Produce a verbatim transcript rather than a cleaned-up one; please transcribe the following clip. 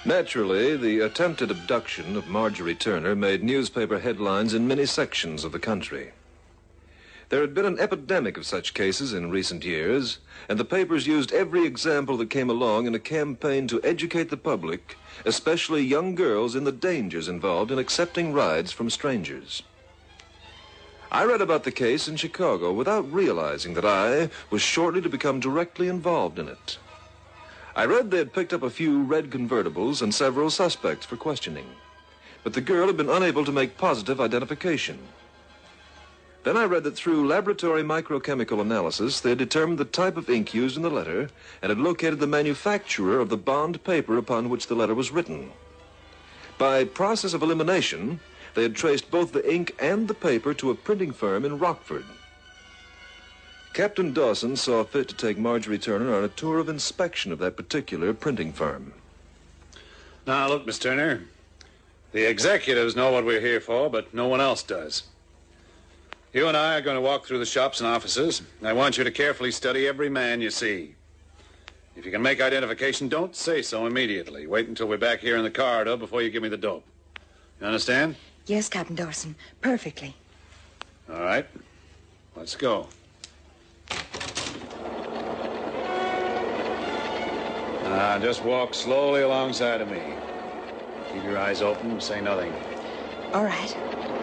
Naturally, the attempted abduction of Marjorie Turner made newspaper headlines in many sections of the country. There had been an epidemic of such cases in recent years, and the papers used every example that came along in a campaign to educate the public, especially young girls, in the dangers involved in accepting rides from strangers. I read about the case in Chicago without realizing that I was shortly to become directly involved in it. I read they had picked up a few red convertibles and several suspects for questioning, but the girl had been unable to make positive identification. Then I read that through laboratory microchemical analysis, they had determined the type of ink used in the letter and had located the manufacturer of the bond paper upon which the letter was written. By process of elimination, they had traced both the ink and the paper to a printing firm in Rockford. Captain Dawson saw fit to take Marjorie Turner on a tour of inspection of that particular printing firm. Now, look, Miss Turner, the executives know what we're here for, but no one else does. You and I are going to walk through the shops and offices. I want you to carefully study every man you see. If you can make identification, don't say so immediately. Wait until we're back here in the corridor before you give me the dope. You understand? Yes, Captain Dawson. Perfectly. All right. Let's go. Now, just walk slowly alongside of me. Keep your eyes open and say nothing. All right.